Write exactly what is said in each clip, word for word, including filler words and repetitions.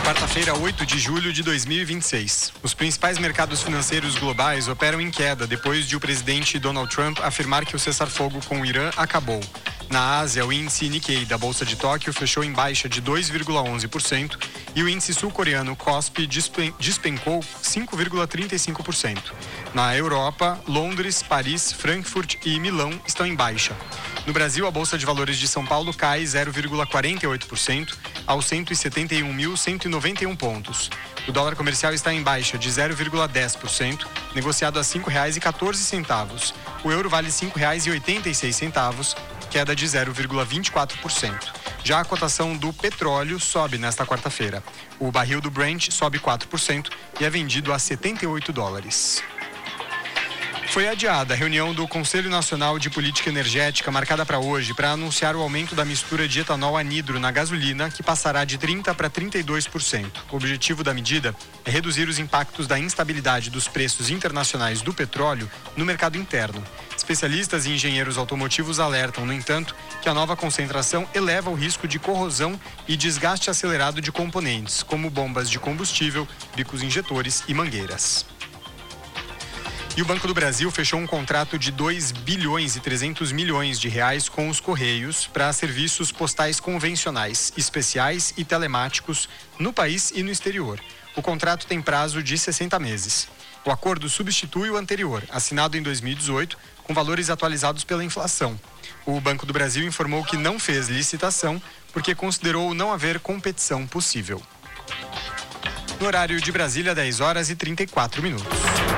Quarta-feira, oito de julho de dois mil e vinte e seis. Os principais mercados financeiros globais operam em queda depois de o presidente Donald Trump afirmar que o cessar-fogo com o Irã acabou. Na Ásia, o índice Nikkei da Bolsa de Tóquio fechou em baixa de dois vírgula onze por cento e o índice sul-coreano Kospi despencou cinco vírgula trinta e cinco por cento. Na Europa, Londres, Paris, Frankfurt e Milão estão em baixa. No Brasil, a Bolsa de Valores de São Paulo cai zero vírgula quarenta e oito por cento aos cento e setenta e um mil cento e noventa e um pontos. O dólar comercial está em baixa de zero vírgula dez por cento, negociado a cinco reais e quatorze centavos. O euro vale cinco reais e oitenta e seis centavos, queda de zero vírgula vinte e quatro por cento. Já a cotação do petróleo sobe nesta quarta-feira. O barril do Brent sobe quatro por cento e é vendido a setenta e oito dólares. Foi adiada a reunião do Conselho Nacional de Política Energética marcada para hoje para anunciar o aumento da mistura de etanol anidro na gasolina, que passará de trinta por cento para trinta e dois por cento. O objetivo da medida é reduzir os impactos da instabilidade dos preços internacionais do petróleo no mercado interno. Especialistas e engenheiros automotivos alertam, no entanto, que a nova concentração eleva o risco de corrosão e desgaste acelerado de componentes, como bombas de combustível, bicos injetores e mangueiras. E o Banco do Brasil fechou um contrato de dois bilhões e trezentos milhões de reais com os Correios para serviços postais convencionais, especiais e telemáticos no país e no exterior. O contrato tem prazo de sessenta meses. O acordo substitui o anterior, assinado em dois mil e dezoito, com valores atualizados pela inflação. O Banco do Brasil informou que não fez licitação porque considerou não haver competição possível. No horário de Brasília, dez horas e trinta e quatro minutos.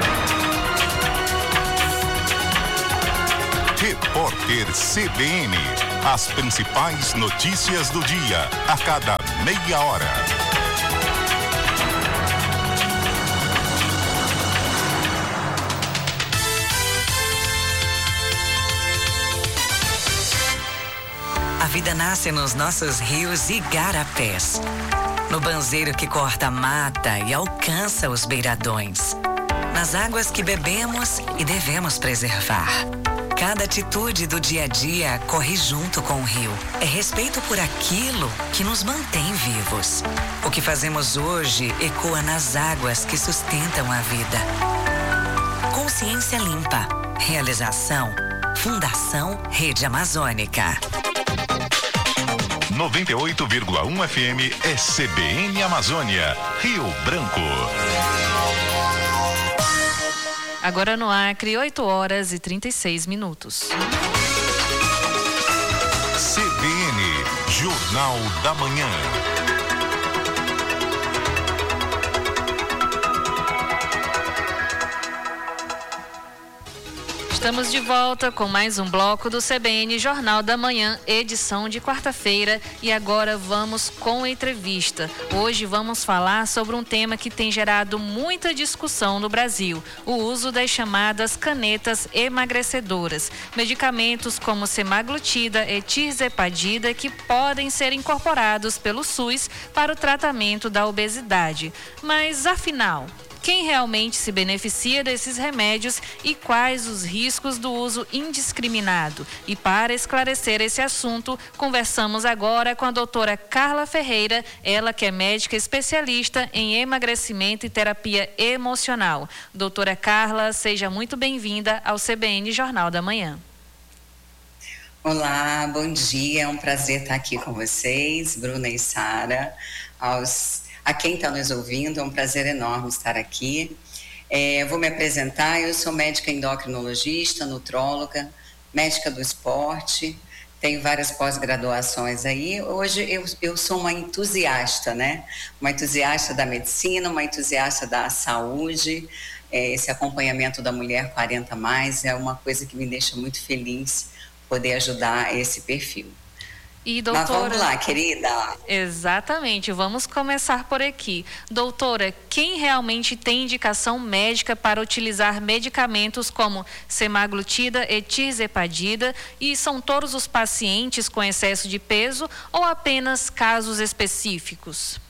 Repórter C B N. As principais notícias do dia, a cada meia hora. A vida nasce nos nossos rios e igarapés. No banzeiro que corta a mata e alcança os beiradões. Nas águas que bebemos e devemos preservar. Cada atitude do dia a dia corre junto com o rio. É respeito por aquilo que nos mantém vivos. O que fazemos hoje ecoa nas águas que sustentam a vida. Consciência limpa. Realização. Fundação Rede Amazônica. noventa e oito vírgula um F M é C B N Amazônia, Rio Branco. Agora no Acre, oito horas e trinta e seis minutos. C B N, Jornal da Manhã. Estamos de volta com mais um bloco do C B N Jornal da Manhã, edição de quarta-feira, e agora vamos com a entrevista. Hoje vamos falar sobre um tema que tem gerado muita discussão no Brasil, o uso das chamadas canetas emagrecedoras, medicamentos como semaglutida e tirzepatida que podem ser incorporados pelo SUS para o tratamento da obesidade. Mas afinal, quem realmente se beneficia desses remédios e quais os riscos do uso indiscriminado? E para esclarecer esse assunto, conversamos agora com a doutora Carla Ferreira, ela que é médica especialista em emagrecimento e terapia emocional. Doutora Carla, seja muito bem-vinda ao C B N Jornal da Manhã. Olá, bom dia, é um prazer estar aqui com vocês, Bruna e Sara, aos... A quem está nos ouvindo, é um prazer enorme estar aqui. É, vou me apresentar, eu sou médica endocrinologista, nutróloga, médica do esporte, tenho várias pós-graduações aí. Hoje eu, eu sou uma entusiasta, né? Uma entusiasta da medicina, uma entusiasta da saúde. É, esse acompanhamento da mulher quarenta mais é uma coisa que me deixa muito feliz poder ajudar esse perfil. E, doutora... Mas vamos lá, querida. Exatamente, vamos começar por aqui. Doutora, quem realmente tem indicação médica para utilizar medicamentos como semaglutida e tirzepatida, e são todos os pacientes com excesso de peso ou apenas casos específicos?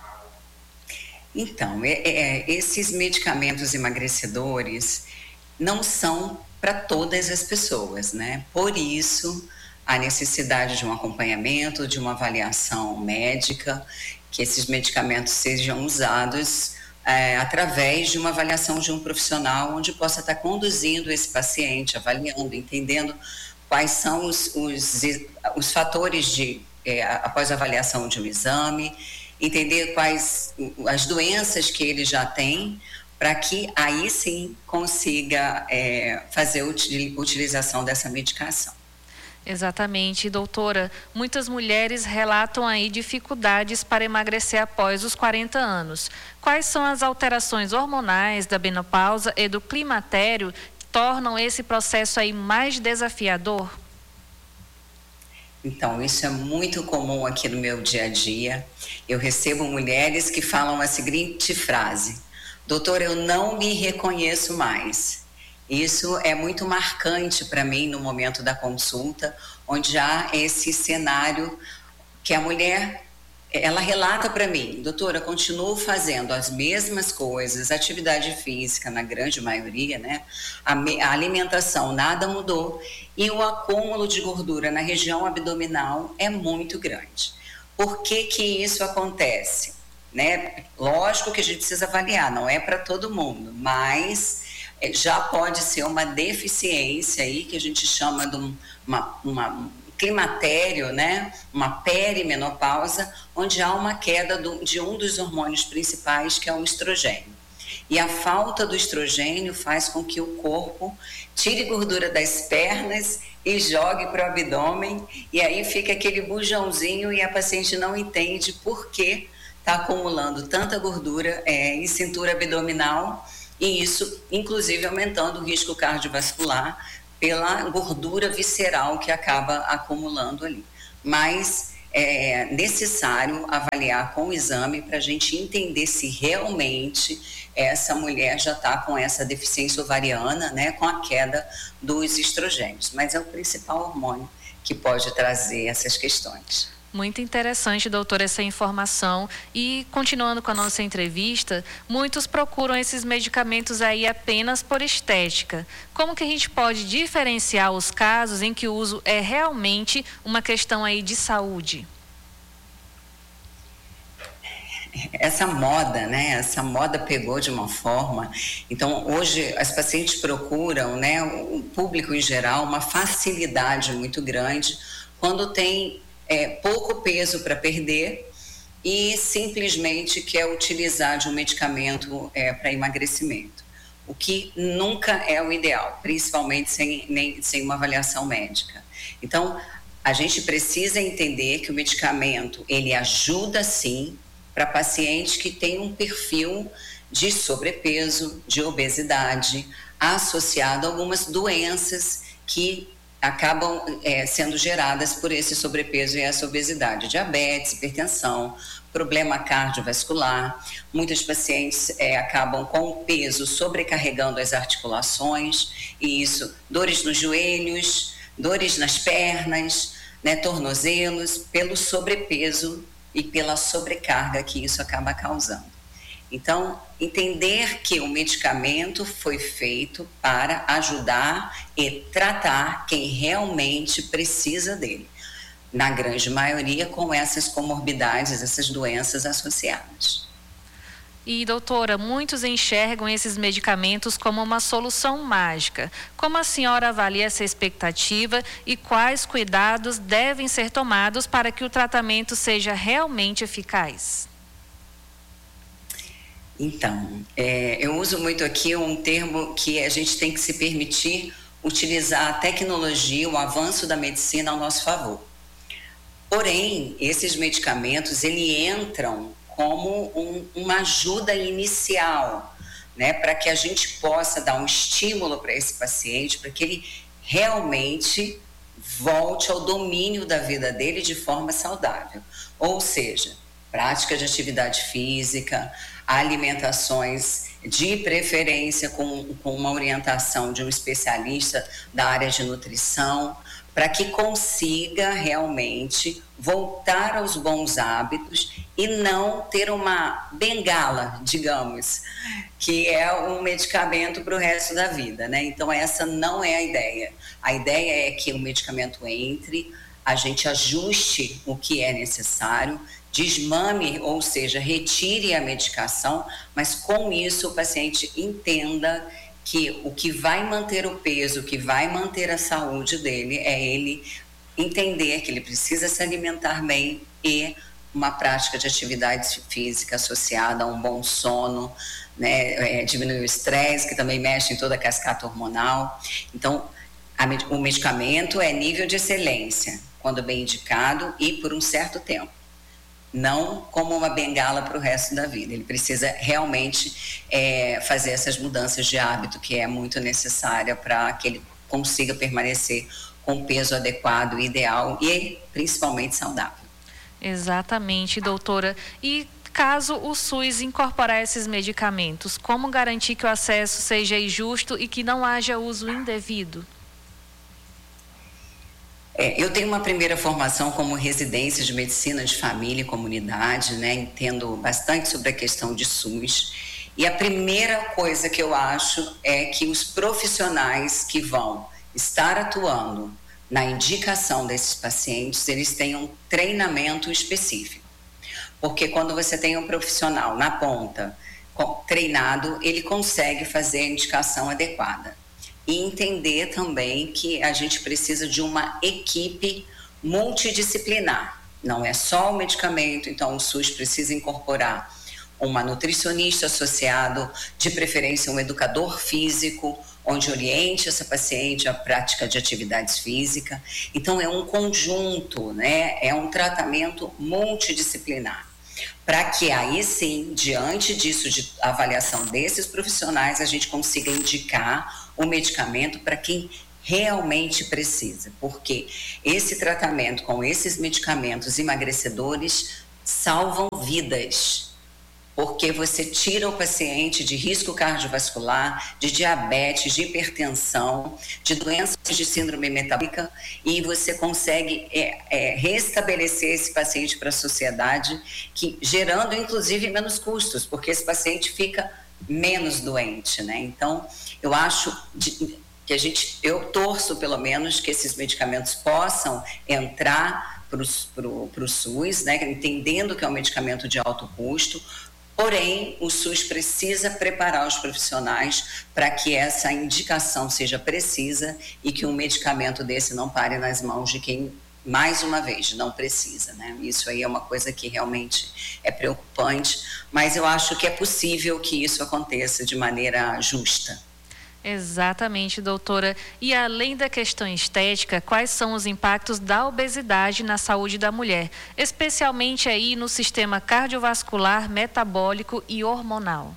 Então, é, é, esses medicamentos emagrecedores não são para todas as pessoas, né? Por isso, a necessidade de um acompanhamento, de uma avaliação médica, que esses medicamentos sejam usados é, através de uma avaliação de um profissional, onde possa estar conduzindo esse paciente, avaliando, entendendo quais são os, os, os fatores de, é, após a avaliação de um exame, entender quais as doenças que ele já tem, para que aí sim consiga é, fazer a utilização dessa medicação. Exatamente, doutora. Muitas mulheres relatam aí dificuldades para emagrecer após os quarenta anos. Quais são as alterações hormonais da menopausa e do climatério que tornam esse processo aí mais desafiador? Então, isso é muito comum aqui no meu dia a dia. Eu recebo mulheres que falam a seguinte frase: doutora, eu não me reconheço mais. Isso é muito marcante para mim no momento da consulta, onde há esse cenário que a mulher, ela relata para mim: doutora, continuo fazendo as mesmas coisas, atividade física na grande maioria, né? A, me, a alimentação, nada mudou, e o acúmulo de gordura na região abdominal é muito grande. Por que que isso acontece? Né? Lógico que a gente precisa avaliar, não é para todo mundo, mas já pode ser uma deficiência aí, que a gente chama de um uma, uma climatério, né? Uma perimenopausa, onde há uma queda do, de um dos hormônios principais, que é o estrogênio. E a falta do estrogênio faz com que o corpo tire gordura das pernas e jogue para o abdômen, e aí fica aquele bujãozinho e a paciente não entende por que está acumulando tanta gordura é, em cintura abdominal, e isso, inclusive, aumentando o risco cardiovascular pela gordura visceral que acaba acumulando ali. Mas é necessário avaliar com o exame para a gente entender se realmente essa mulher já está com essa deficiência ovariana, né, com a queda dos estrogênios. Mas é o principal hormônio que pode trazer essas questões. Muito interessante, doutora, essa informação. E continuando com a nossa entrevista, muitos procuram esses medicamentos aí apenas por estética. Como que a gente pode diferenciar os casos em que o uso é realmente uma questão aí de saúde? Essa moda, né? Essa moda pegou de uma forma. Então, hoje as pacientes procuram, né, o público em geral, uma facilidade muito grande quando tem É, pouco peso para perder e simplesmente quer utilizar de um medicamento é, para emagrecimento, o que nunca é o ideal, principalmente sem, nem, sem uma avaliação médica. Então, a gente precisa entender que o medicamento, ele ajuda sim para pacientes que têm um perfil de sobrepeso, de obesidade, associado a algumas doenças que acabam é, sendo geradas por esse sobrepeso e essa obesidade. Diabetes, hipertensão, problema cardiovascular. Muitos pacientes é, acabam com o peso sobrecarregando as articulações, e isso, dores nos joelhos, dores nas pernas, né, tornozelos, pelo sobrepeso e pela sobrecarga que isso acaba causando. Então, entender que o medicamento foi feito para ajudar e tratar quem realmente precisa dele, na grande maioria com essas comorbidades, essas doenças associadas. E, doutora, muitos enxergam esses medicamentos como uma solução mágica. Como a senhora avalia essa expectativa e quais cuidados devem ser tomados para que o tratamento seja realmente eficaz? Então, é, eu uso muito aqui um termo que a gente tem que se permitir utilizar a tecnologia, o avanço da medicina ao nosso favor. Porém, esses medicamentos, eles entram como um, uma ajuda inicial, né, para que a gente possa dar um estímulo para esse paciente, para que ele realmente volte ao domínio da vida dele de forma saudável. Ou seja, prática de atividade física, alimentações de preferência com, com uma orientação de um especialista da área de nutrição, para que consiga realmente voltar aos bons hábitos e não ter uma bengala, digamos, que é um medicamento para o resto da vida, né? Então essa não é a ideia. A ideia é que o medicamento entre, a gente ajuste o que é necessário, desmame, ou seja, retire a medicação, mas com isso o paciente entenda que o que vai manter o peso, o que vai manter a saúde dele é ele entender que ele precisa se alimentar bem e uma prática de atividade física associada a um bom sono, né, é, diminuir o estresse, que também mexe em toda a cascata hormonal. Então, a, o medicamento é nível de excelência, quando bem indicado e por um certo tempo. Não como uma bengala para o resto da vida. Ele precisa realmente é, fazer essas mudanças de hábito, que é muito necessária para que ele consiga permanecer com peso adequado, ideal e principalmente saudável. Exatamente, doutora. E caso o SUS incorporar esses medicamentos, como garantir que o acesso seja justo e que não haja uso indevido? É, eu tenho uma primeira formação como residência de medicina de família e comunidade, né? Entendo bastante sobre a questão de SUS. E a primeira coisa que eu acho é que os profissionais que vão estar atuando na indicação desses pacientes, eles tenham um treinamento específico. Porque quando você tem um profissional na ponta treinado, ele consegue fazer a indicação adequada. E entender também que a gente precisa de uma equipe multidisciplinar. Não é só o medicamento, então o SUS precisa incorporar uma nutricionista associado, de preferência um educador físico, onde oriente essa paciente à prática de atividades físicas. Então é um conjunto, né? É um tratamento multidisciplinar. Para que aí sim, diante disso, de avaliação desses profissionais, a gente consiga indicar o medicamento para quem realmente precisa. Porque esse tratamento com esses medicamentos emagrecedores salvam vidas. Porque você tira o paciente de risco cardiovascular, de diabetes, de hipertensão, de doenças de síndrome metabólica e você consegue é, é, restabelecer esse paciente para a sociedade, que, gerando inclusive menos custos, porque esse paciente fica menos doente, né? Então, eu acho de, que a gente, eu torço pelo menos que esses medicamentos possam entrar para o SUS, né? Entendendo que é um medicamento de alto custo. Porém, o SUS precisa preparar os profissionais para que essa indicação seja precisa e que um medicamento desse não pare nas mãos de quem, mais uma vez, não precisa, né? Isso aí é uma coisa que realmente é preocupante, mas eu acho que é possível que isso aconteça de maneira justa. Exatamente, doutora. E além da questão estética, quais são os impactos da obesidade na saúde da mulher, especialmente aí no sistema cardiovascular, metabólico e hormonal?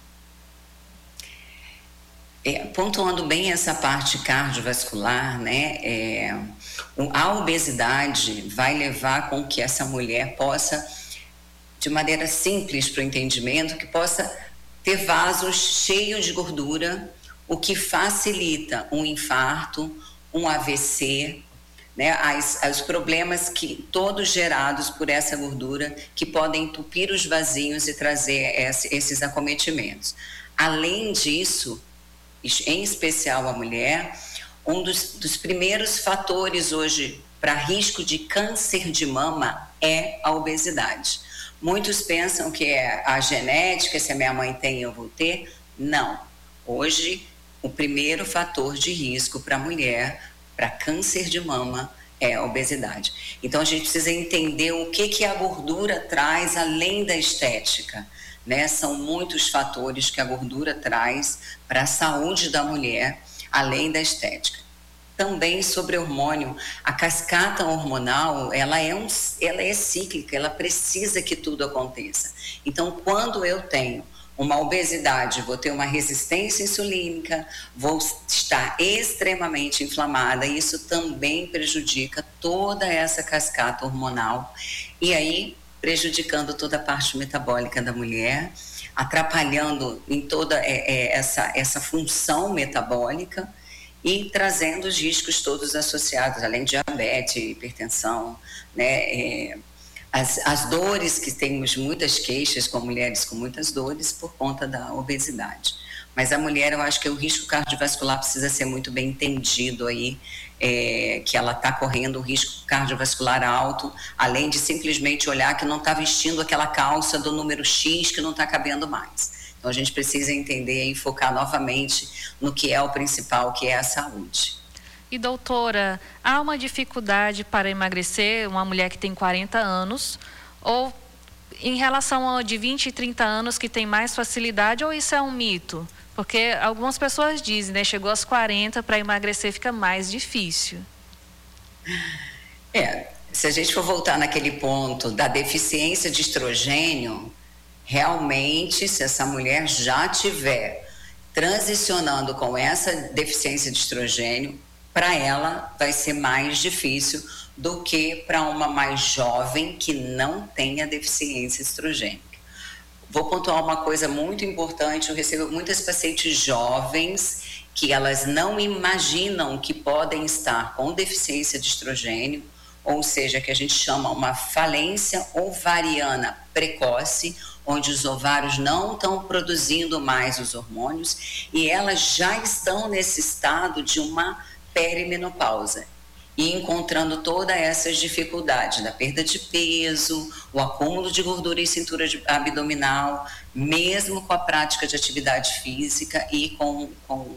É, pontuando bem essa parte cardiovascular, né, é, a obesidade vai levar com que essa mulher possa, de maneira simples para o entendimento, que possa ter vasos cheios de gordura, o que facilita um infarto, um A V C, né, as, os problemas que todos gerados por essa gordura que podem entupir os vasinhos e trazer esse, esses acometimentos. Além disso, em especial a mulher, um dos, dos primeiros fatores hoje para risco de câncer de mama é a obesidade. Muitos pensam que é a genética, se a minha mãe tem eu vou ter. Não. Hoje, o primeiro fator de risco para a mulher, para câncer de mama, é a obesidade. Então, a gente precisa entender o que, que a gordura traz além da estética, né? São muitos fatores que a gordura traz para a saúde da mulher, além da estética. Também sobre hormônio, a cascata hormonal, ela é, um, ela é cíclica, ela precisa que tudo aconteça. Então, quando eu tenho uma obesidade, vou ter uma resistência insulínica, vou estar extremamente inflamada, e isso também prejudica toda essa cascata hormonal, e aí prejudicando toda a parte metabólica da mulher, atrapalhando em toda é, é, essa, essa função metabólica e trazendo os riscos todos associados, além de diabetes, hipertensão, né, é, as, as dores, que temos muitas queixas com mulheres com muitas dores por conta da obesidade. Mas a mulher, eu acho que o risco cardiovascular precisa ser muito bem entendido aí, é, que ela está correndo um risco cardiovascular alto, além de simplesmente olhar que não está vestindo aquela calça do número X que não está cabendo mais. Então a gente precisa entender e focar novamente no que é o principal, que é a saúde. E doutora, há uma dificuldade para emagrecer uma mulher que tem quarenta anos, ou em relação ao de vinte e trinta anos que tem mais facilidade, ou isso é um mito? Porque algumas pessoas dizem, né, chegou aos quarenta, para emagrecer fica mais difícil. É, se a gente for voltar naquele ponto da deficiência de estrogênio, realmente, se essa mulher já tiver transicionando com essa deficiência de estrogênio, para ela vai ser mais difícil do que para uma mais jovem que não tenha deficiência estrogênica. Vou pontuar uma coisa muito importante, eu recebo muitas pacientes jovens que elas não imaginam que podem estar com deficiência de estrogênio, ou seja, que a gente chama uma falência ovariana precoce, onde os ovários não estão produzindo mais os hormônios e elas já estão nesse estado de uma perimenopausa e encontrando todas essas dificuldades da perda de peso, o acúmulo de gordura em cintura abdominal, mesmo com a prática de atividade física e com, com,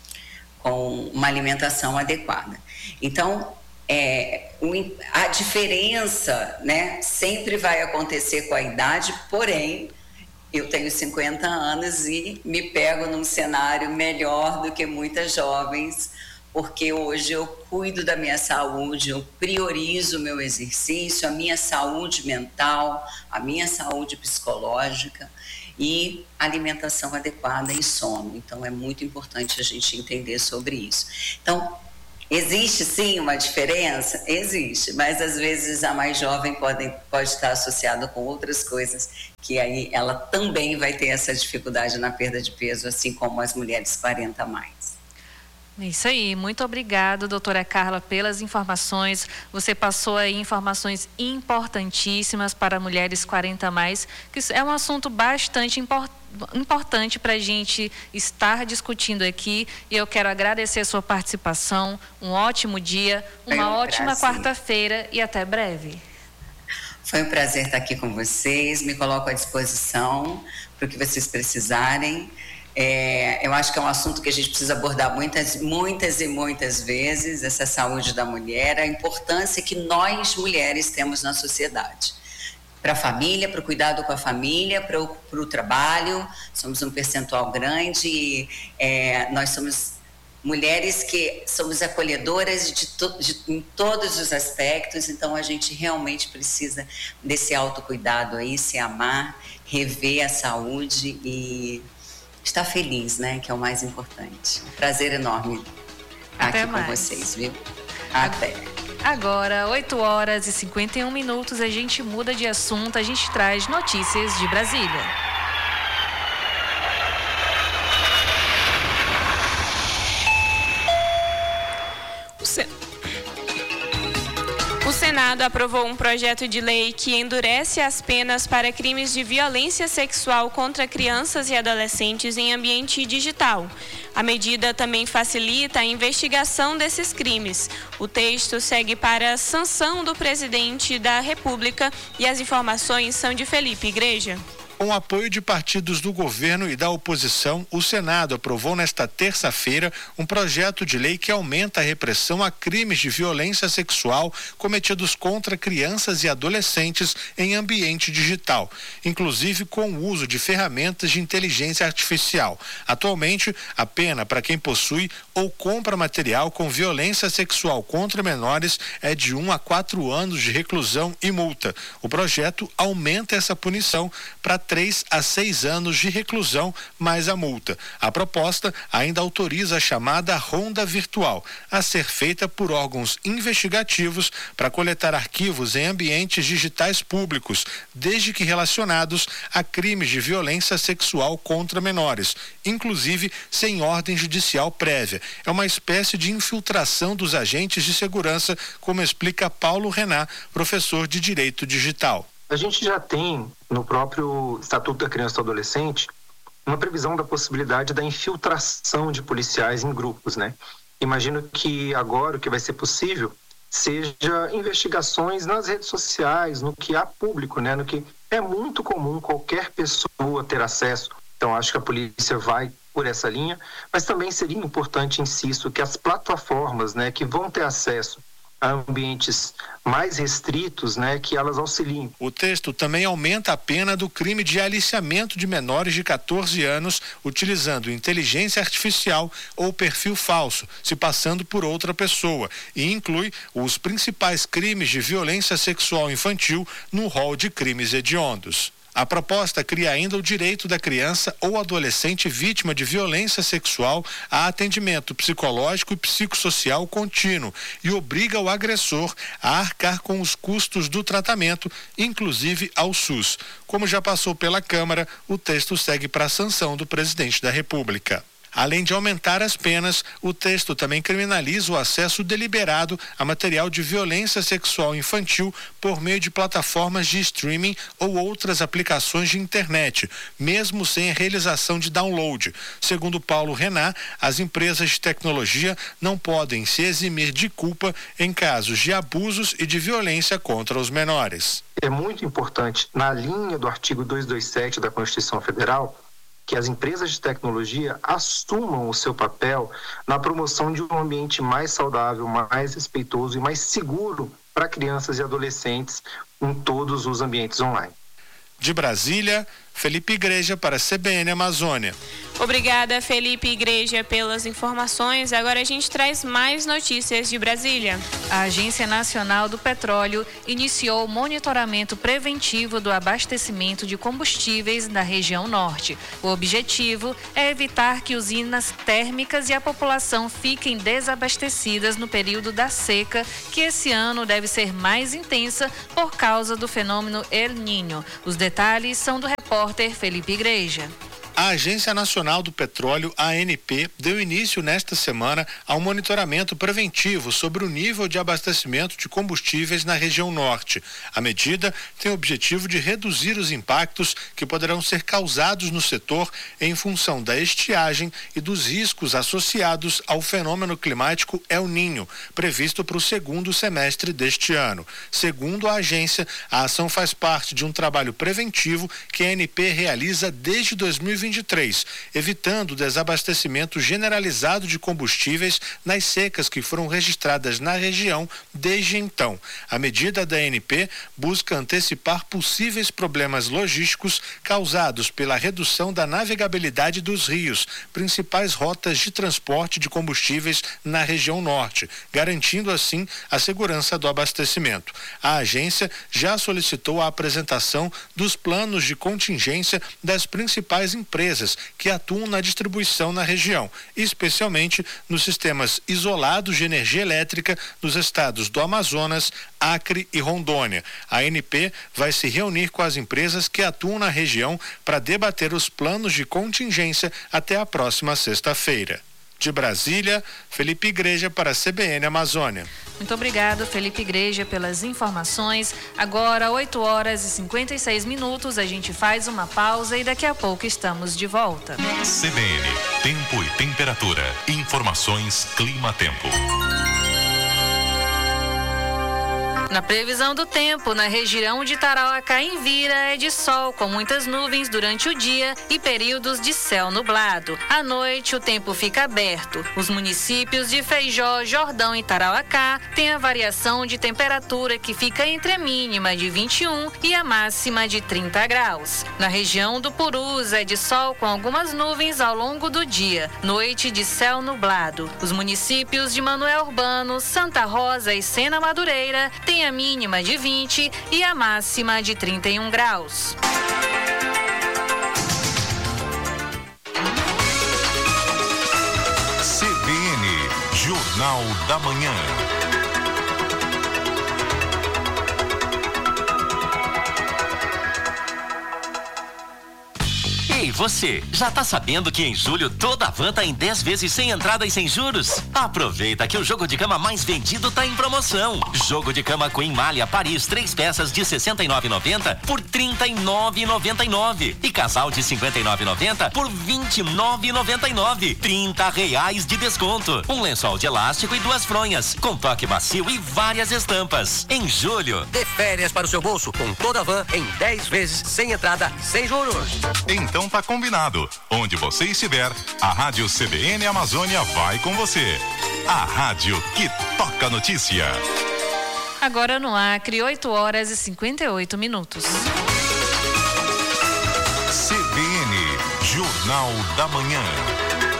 com uma alimentação adequada. Então, é, a diferença, né, sempre vai acontecer com a idade, porém, eu tenho cinquenta anos e me pego num cenário melhor do que muitas jovens, porque hoje eu cuido da minha saúde, eu priorizo o meu exercício, a minha saúde mental, a minha saúde psicológica e alimentação adequada e sono. Então, é muito importante a gente entender sobre isso. Então, existe sim uma diferença? Existe, mas às vezes a mais jovem pode, pode estar associada com outras coisas, que aí ela também vai ter essa dificuldade na perda de peso, assim como as mulheres quarenta a mais. Isso aí, muito obrigado, doutora Carla, pelas informações. Você passou aí informações importantíssimas para mulheres quarenta a mais, que é um assunto bastante import, importante para a gente estar discutindo aqui. E eu quero agradecer a sua participação. Um ótimo dia, uma um ótima quarta-feira e até breve. Foi um prazer estar aqui com vocês. Me coloco à disposição para o que vocês precisarem. É, eu acho que é um assunto que a gente precisa abordar muitas, muitas e muitas vezes, essa saúde da mulher, a importância que nós mulheres temos na sociedade. Para a família, para o cuidado com a família, para o, para o trabalho, somos um percentual grande e é, nós somos mulheres que somos acolhedoras de to, de, em todos os aspectos, então a gente realmente precisa desse autocuidado aí, se amar, rever a saúde e estar feliz, né? Que é o mais importante. Prazer enorme estar Até aqui mais. com vocês, viu? Até. Agora, oito horas e cinquenta e um minutos, a gente muda de assunto, a gente traz notícias de Brasília. O Sen... O Senado aprovou um projeto de lei que endurece as penas para crimes de violência sexual contra crianças e adolescentes em ambiente digital. A medida também facilita a investigação desses crimes. O texto segue para a sanção do presidente da República e as informações são de Felipe Igreja. Com o apoio de partidos do governo e da oposição, o Senado aprovou nesta terça-feira um projeto de lei que aumenta a repressão a crimes de violência sexual cometidos contra crianças e adolescentes em ambiente digital, inclusive com o uso de ferramentas de inteligência artificial. Atualmente, a pena para quem possui ou compra material com violência sexual contra menores é de um a quatro anos de reclusão e multa. O projeto aumenta essa punição para três a seis anos de reclusão mais a multa. A proposta ainda autoriza a chamada ronda virtual, a ser feita por órgãos investigativos para coletar arquivos em ambientes digitais públicos, desde que relacionados a crimes de violência sexual contra menores, inclusive sem ordem judicial prévia. É uma espécie de infiltração dos agentes de segurança, como explica Paulo Renan, professor de Direito Digital. A gente já tem, no próprio Estatuto da Criança e do Adolescente, uma previsão da possibilidade da infiltração de policiais em grupos, né? Imagino que agora o que vai ser possível seja investigações nas redes sociais, no que há público, né? No que é muito comum qualquer pessoa ter acesso. Então, acho que a polícia vai por essa linha, mas também seria importante, insisto, que as plataformas, né, que vão ter acesso a ambientes mais restritos, né, que elas auxiliem. O texto também aumenta a pena do crime de aliciamento de menores de catorze anos utilizando inteligência artificial ou perfil falso, se passando por outra pessoa, e inclui os principais crimes de violência sexual infantil no rol de crimes hediondos. A proposta cria ainda o direito da criança ou adolescente vítima de violência sexual a atendimento psicológico e psicossocial contínuo e obriga o agressor a arcar com os custos do tratamento, inclusive ao SUS. Como já passou pela Câmara, o texto segue para a sanção do presidente da República. Além de aumentar as penas, o texto também criminaliza o acesso deliberado a material de violência sexual infantil por meio de plataformas de streaming ou outras aplicações de internet, mesmo sem a realização de download. Segundo Paulo Renan, as empresas de tecnologia não podem se eximir de culpa em casos de abusos e de violência contra os menores. É muito importante, na linha do artigo duzentos e vinte e sete da Constituição Federal, que as empresas de tecnologia assumam o seu papel na promoção de um ambiente mais saudável, mais respeitoso e mais seguro para crianças e adolescentes em todos os ambientes online. De Brasília, Felipe Igreja para a C B N Amazônia. Obrigada, Felipe Igreja, pelas informações. Agora a gente traz mais notícias de Brasília. A Agência Nacional do Petróleo iniciou o monitoramento preventivo do abastecimento de combustíveis na região norte. O objetivo é evitar que usinas térmicas e a população fiquem desabastecidas no período da seca, que esse ano deve ser mais intensa por causa do fenômeno El Niño. Os detalhes são do repórter Felipe Igreja. A Agência Nacional do Petróleo, A N P, deu início nesta semana ao monitoramento preventivo sobre o nível de abastecimento de combustíveis na região norte. A medida tem o objetivo de reduzir os impactos que poderão ser causados no setor em função da estiagem e dos riscos associados ao fenômeno climático El Niño, previsto para o segundo semestre deste ano. Segundo a agência, a ação faz parte de um trabalho preventivo que a A N P realiza desde dois mil e vinte e três, evitando o desabastecimento generalizado de combustíveis nas secas que foram registradas na região desde então. A medida da A N P busca antecipar possíveis problemas logísticos causados pela redução da navegabilidade dos rios, principais rotas de transporte de combustíveis na região norte, garantindo assim a segurança do abastecimento. A agência já solicitou a apresentação dos planos de contingência das principais empresas que atuam na distribuição na região, especialmente nos sistemas isolados de energia elétrica nos estados do Amazonas, Acre e Rondônia. A A N P vai se reunir com as empresas que atuam na região para debater os planos de contingência até a próxima sexta-feira. De Brasília, Felipe Igreja para a C B N Amazônia. Muito obrigado, Felipe Igreja, pelas informações. Agora, oito horas e cinquenta e seis minutos, a gente faz uma pausa e daqui a pouco estamos de volta. C B N, tempo e temperatura. Informações Clima-Tempo. Na previsão do tempo, na região de Tarauacá em Vira é de sol, com muitas nuvens durante o dia e períodos de céu nublado. À noite, o tempo fica aberto. Os municípios de Feijó, Jordão e Tarauacá têm a variação de temperatura que fica entre a mínima de vinte e um e a máxima de trinta graus. Na região do Purus é de sol com algumas nuvens ao longo do dia. Noite de céu nublado. Os municípios de Manoel Urbano, Santa Rosa e Sena Madureira têm a mínima de vinte e a máxima de trinta e um graus. Jornal da Manhã. Ei, você, já tá sabendo que em julho toda a van tá em dez vezes sem entrada e sem juros? Aproveita que o jogo de cama mais vendido tá em promoção. Jogo de cama Queen Malha Paris, três peças de sessenta e nove reais e noventa centavos por trinta e nove reais e noventa e nove centavos. E casal de cinquenta e nove reais e noventa centavos por vinte e nove reais e noventa e nove centavos. trinta reais de desconto. Um lençol de elástico e duas fronhas, com toque macio e várias estampas. Em julho, dê férias para o seu bolso com toda a van em dez vezes sem entrada, sem juros. Então tá combinado. Onde você estiver, a Rádio C B N Amazônia vai com você. A rádio que toca notícia. Agora no Acre, oito horas e cinquenta e oito minutos. C B N, Jornal da Manhã.